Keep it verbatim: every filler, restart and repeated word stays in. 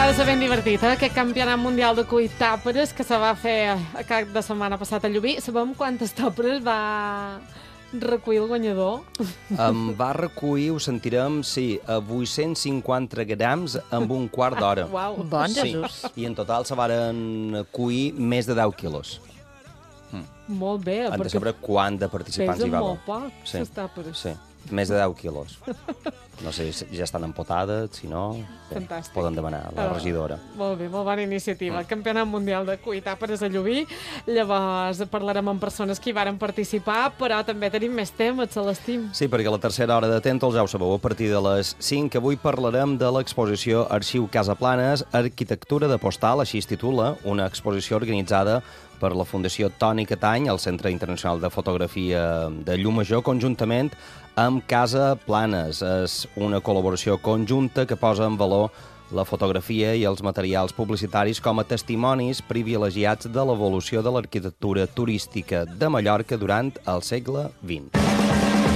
Ha de ser ben divertit, eh? Aquest campionat mundial de cuit tàperes que se va fer a cap de setmana passat a Llubí. Sabem quantes tàperes va recollir el guanyador? Em va recollir, ho sentirem, sí, a vuit-cents cinquanta grams amb un quart d'hora. Uau. Bon Sí, Jesús. i en total se varen cuir més de deu quilos. Molt bé, Han de perquè saber quant de participants pesen hi va molt haver. poc, Sí, les tàperes. sí, més de deu quilos. No sé si ja estan empotades, si no, bé, Fantàstic. poden demanar a la Ah, regidora. Molt bé, molt bona iniciativa. El Campionat Mundial de Cuit Tàperes a Llubí. Llavors parlarem amb persones que hi varen participar, però també tenim més temes, Celestim. Sí, perquè a la tercera hora de Tèntol, ja ho sabeu, a partir de les cinc, avui parlarem de l'exposició Arxiu Casaplanes, Arquitectura de Postal, així es titula, una exposició organitzada per la Fundació Toni Catany, el Centre Internacional de Fotografia de Llumajor, conjuntament amb Casa Planes. És una col·laboració conjunta que posa en valor la fotografia i els materials publicitaris com a testimonis privilegiats de l'evolució de l'arquitectura turística de Mallorca durant el segle vint.